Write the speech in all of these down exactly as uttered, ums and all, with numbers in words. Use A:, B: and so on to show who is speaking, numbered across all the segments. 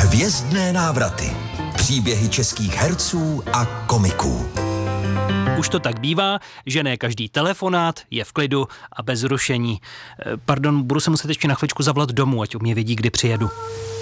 A: Hvězdné návraty. Příběhy českých herců a komiků.
B: Už to tak bývá, že ne každý telefonát je v klidu a bez rušení. Pardon, budu se muset ještě na chvíličku zavolat domů, ať mě vědí, kdy přijedu.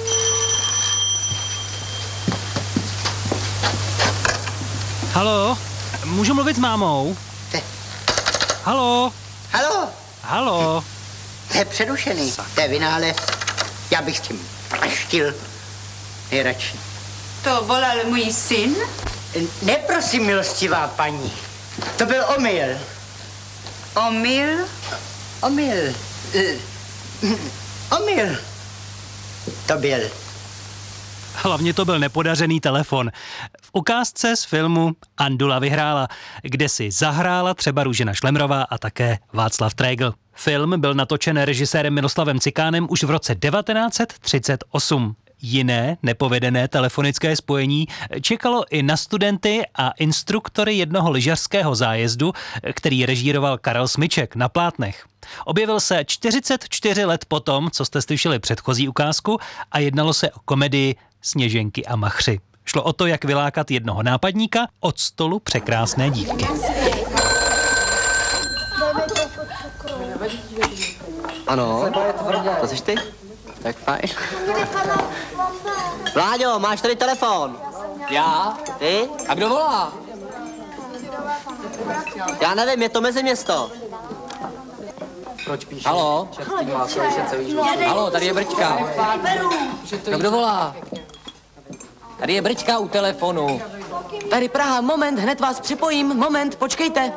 B: Haló, můžu mluvit s mámou?
C: Te.
B: Haló?
C: Haló?
B: Haló?
C: To je přerušený, to je vynález. Já bych s tím praštil nejradši.
D: To volal můj syn?
C: Ne, prosím, milostivá paní. To byl omyl.
D: Omyl?
C: Omyl. Uh, omyl. To byl.
B: Hlavně to byl nepodařený telefon. V ukázce z filmu Andula vyhrála, kde si zahrála třeba Růžena Šlemrová a také Václav Trégl. Film byl natočen režisérem Miloslavem Cikánem už v roce devatenáct set třicet osm. Jiné nepovedené telefonické spojení čekalo i na studenty a instruktory jednoho lyžařského zájezdu, který režíroval Karel Smyček na plátnech. Objevil se čtyřicet čtyři let potom, co jste slyšeli předchozí ukázku, a jednalo se o komedii Sněženky a machři. Šlo o to, jak vylákat jednoho nápadníka od stolu překrásné dívky.
E: Ano, to jsi ty? Tak fajn. Vláďo, máš tady telefon?
F: Já?
E: Ty?
F: A kdo volá?
E: Já nevím, je to Meziměsto.
F: Proč píšeš? Haló? Haló, tady je Brčka. No, kdo volá? Tady je Brčka u telefonu.
E: Tady Praha, moment, hned vás připojím, moment, počkejte.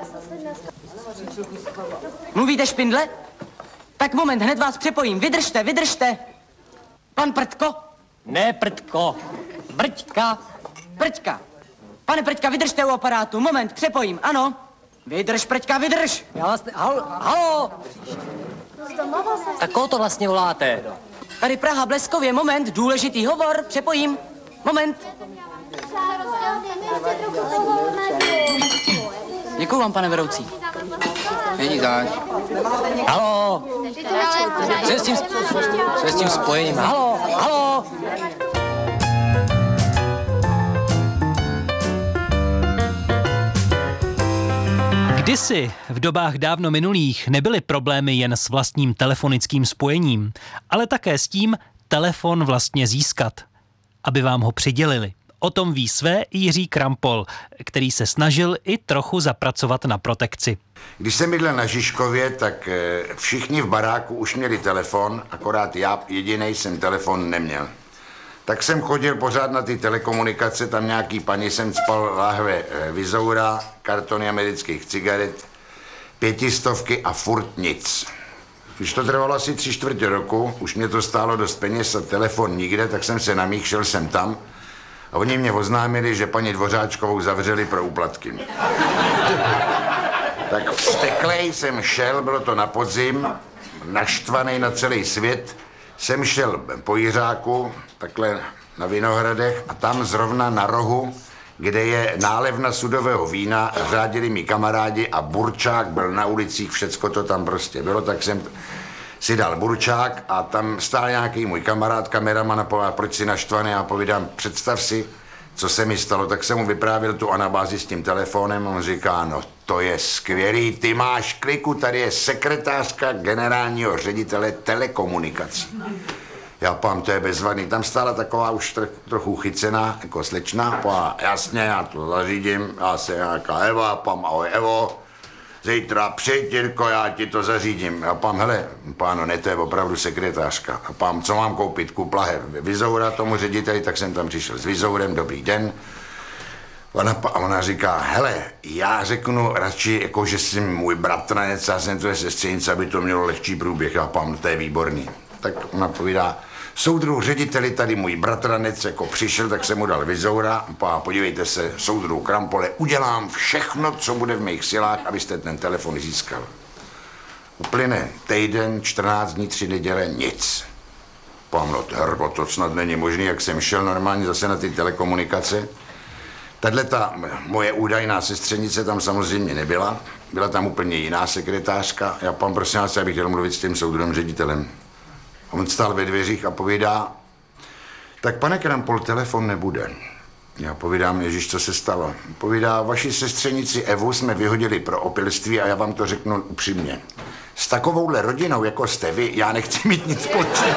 E: Mluvíte špindle? Tak moment, hned vás připojím, vydržte, vydržte. Pan Prtko?
F: Ne, Prtko. Brčka.
E: Prťka. Pane Prťka, vydržte u aparátu, moment, přepojím, ano. Vydrž, Prťka, vydrž.
F: Já vlastně, halo, halo. Tak koho to vlastně voláte?
E: Tady Praha, Bleskově, moment, důležitý hovor, přepojím, moment. Děkuju vám, pane vedoucí.
F: Není zač. Halo. Co je s tím, co je s tím spojením? Halo, halo.
B: Kdysi, v dobách dávno minulých, nebyly problémy jen s vlastním telefonickým spojením, ale také s tím telefon vlastně získat, aby vám ho přidělili. O tom ví své i Jiří Krampol, který se snažil i trochu zapracovat na protekci.
G: Když jsem bydlel na Žižkově, tak všichni v baráku už měli telefon, akorát já jedinej jsem telefon neměl. Tak jsem chodil pořád na ty telekomunikace, tam nějaký paní jsem spal láhve Vizoura, kartony amerických cigaret, pětistovky a furt nic. Když to trvalo asi tři čtvrtě roku, už mě to stálo dost peněz a telefon nikde, tak jsem se namích, šel jsem tam a oni mě oznámili, že paní Dvořáčkovou zavřeli pro úplatky. Tak vzteklej jsem šel, bylo to na podzim, naštvaný na celý svět, jsem šel po Jiřáku, takhle na Vinohradech, a tam zrovna na rohu, kde je nálevna sudového vína, řádili mi kamarádi a burčák byl na ulicích, všecko to tam prostě bylo, tak jsem si dal burčák a tam stál nějaký můj kamarád, kameraman, a povedal, proč si naštvaný, a povídám, představ si, co se mi stalo, tak jsem mu vyprávěl tu anabázi s tím telefonem, on říká, no to je skvělý, ty máš kliku, tady je sekretářka generálního ředitele telekomunikací. Já pám, to je bezvadný, tam stála taková už tr- trochu chycená, jako slečna, pá, jasně, já to zařídím, já se nějaká Eva, pám, ahoj Evo, zítra přijď, Jirko, já ti to zařídím. Já pám, hele, páno, ne, to je opravdu sekretářka. A pám, co mám koupit? Kup lahev Vizoura tomu řediteli, tak jsem tam přišel s Vizourem, dobrý den. Ona, ona říká, hele, já řeknu radši, jako, že jsem můj bratranec, já jsem tvoje sestřenice, aby to mělo lehčí průběh. Já pám, to je výborný. Tak ona povídá, soudruh řediteli, tady můj bratranec jako přišel, tak jsem mu dal Vizoura. A podívejte se, soudruh Krampole, udělám všechno, co bude v mých silách, abyste ten telefon získal. Uplyne týden, čtrnáct dní, tři neděle, nic. Pám, no herko, to snad není možný, jak jsem šel normálně zase na ty telekomunikace. Tahle ta moje údajná sestřenice tam samozřejmě nebyla. Byla tam úplně jiná sekretářka. Já pán, prosím vás, já bych chtěl mluvit s tím soudruhem ředitelem. On stál ve dveřích a povídá, Tak pane Krampol, telefon nebude. Já povídám, Ježíš, co se stalo. Povídá, vaši sestřenici Evu jsme vyhodili pro opilství a já vám to řeknu upřímně. S takovouhle rodinou, jako jste vy, já nechci mít nic společného.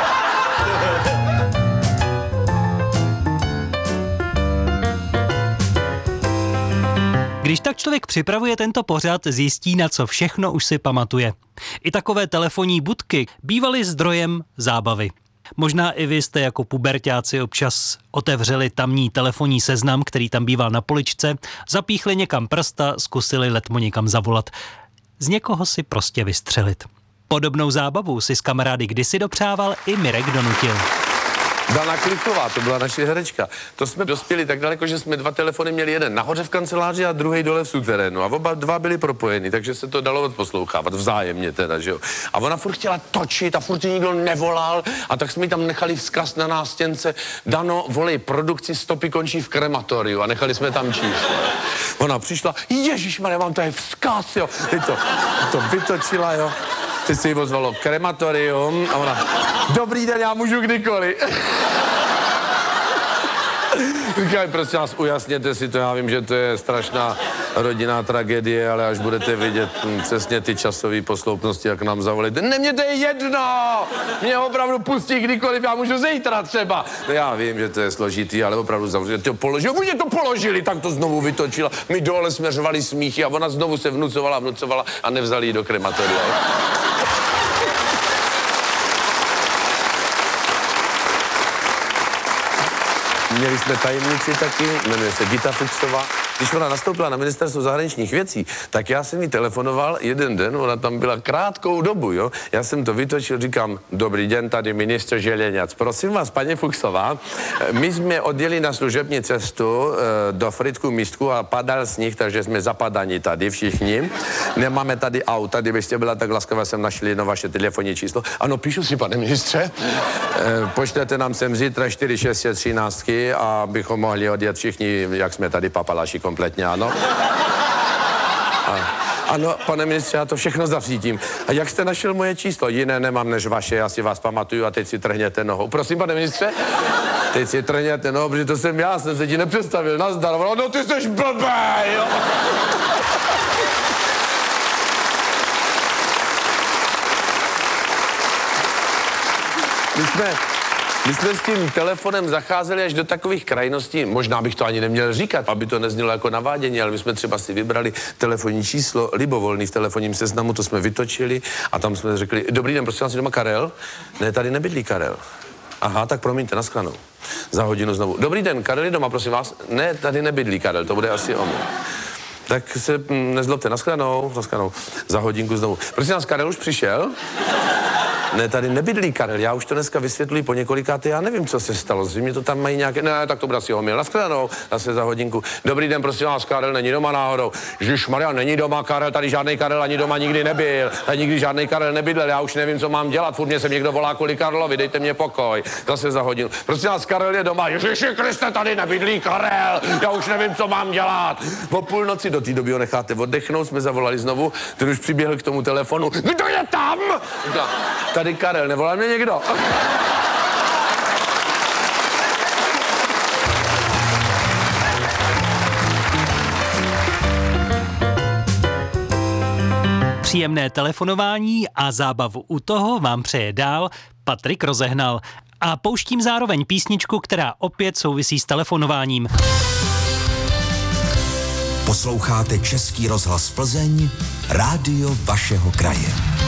B: Když tak člověk připravuje tento pořad, zjistí, na co všechno už si pamatuje. I takové telefonní budky bývaly zdrojem zábavy. Možná i vy jste jako puberťáci občas otevřeli tamní telefonní seznam, který tam býval na poličce, zapíchli někam prsta, zkusili letmo někam zavolat. Z někoho si prostě vystřelit. Podobnou zábavu si s kamarády kdysi dopřával i Mirek Donutil.
H: Dana Kliková, to byla naše herečka. To jsme dospěli tak daleko, že jsme dva telefony měli, jeden nahoře v kanceláři a druhý dole v suterénu. A oba dva byli propojeny, takže se to dalo odposlouchávat vzájemně teda, že jo. A ona furt chtěla točit a furt ji nikdo nevolal a tak jsme ji tam nechali vzkaz na nástěnce. Dano, volej produkci, stopy končí v krematoriu a nechali jsme tam číslo. Ona přišla, ježišmarja, mám tady vzkaz, jo. Teď to, to vytočila, jo. Teď se jí ozvalo krematorium a ona, dobrý den, já můžu kdykoliv. Říkaj, prostě nás ujasněte si to, já vím, že to je strašná rodinná tragédie, ale až budete vidět hm, přesně ty časové posloupnosti, jak nám zavolíte. Ne, mě to je jedno! Mě opravdu pustí kdykoliv, já můžu zítra třeba. No já vím, že to je složitý, ale opravdu zavřeli. To položili, oni to položili, tak to znovu vytočila. My dole jsme řvali smíchy a ona znovu se vnucovala, vnucovala a nevzali ji do krematoria. Měli jsme tajemnici taky, jmenuje se Gita Fuchsová. Když ona nastoupila na ministerstvo zahraničních věcí, tak já jsem jí telefonoval jeden den, ona tam byla krátkou dobu, jo. Já jsem to vytočil, říkám, dobrý den, tady ministr Želeňac. Prosím vás, paní Fuchsová, my jsme odjeli na služební cestu e, do Frýdku místku a padal sníh, takže jsme zapadani tady všichni. Nemáme tady auta, kdybyste byla tak laskavá, jsem našli na vaše telefonní číslo. Ano, píšu si, pane ministře. E, pošlete nám sem zítra čtyři šest třináct, abychom mohli odjet všichni, jak jsme tady papalaši kompletně, ano. A, ano, pane ministře, já to všechno zařídím. A jak jste našel moje číslo? Jiné nemám než vaše, já si vás pamatuju a teď si trhněte nohou. Prosím, pane ministře? Teď si trhněte nohou, protože to jsem já, jsem se ti nepředstavil. Nazdar, no ty jsi blbej, jo. My jsme... My jsme s tím telefonem zacházeli až do takových krajností, možná bych to ani neměl říkat, aby to neznělo jako navádění, ale my jsme třeba si vybrali telefonní číslo, libovolný v telefonním seznamu, to jsme vytočili a tam jsme řekli, dobrý den, prosím vás, doma Karel? Ne, tady nebydlí Karel. Aha, tak promiňte, naschledanou. Za hodinu znovu. Dobrý den, Karel je doma, prosím vás? Ne, tady nebydlí Karel, to bude asi omyl. Tak se hm, nezlobte, naschledanou, naschledanou. Za hodinku znovu. Prosím vás, Karel už přišel? Ne, tady nebydlí Karel, já už to dneska vysvětluji po několikáté, já nevím, co se stalo, zřejmě to tam mají nějaké, ne, tak to bude asi omyl, naschledanou, zase za hodinku. Dobrý den, prosím vás, Karel není doma náhodou. Ježišmarja, není doma Karel, tady žádný Karel ani doma nikdy nebyl, tady nikdy žádný Karel nebydlel, já už nevím, co mám dělat, furt mě sem někdo volá kvůli Karlovi, dejte mě pokoj, zase za hodinu. Prosím vás, Karel je doma, Ježiši Kriste, tady nebydlí Karel, já už nevím, co mám dělat. Po půlnoci do té doby ho necháte oddechnout, jsme zavolali znovu, ten už přiběhl k tomu telefonu, kdo je tam? Tady Karel, nevolá mě někdo?
B: Příjemné telefonování a zábavu u toho vám přeje dál Patrik Rozehnal. A pouštím zároveň písničku, která opět souvisí s telefonováním.
A: Posloucháte Český rozhlas Plzeň, rádio vašeho kraje.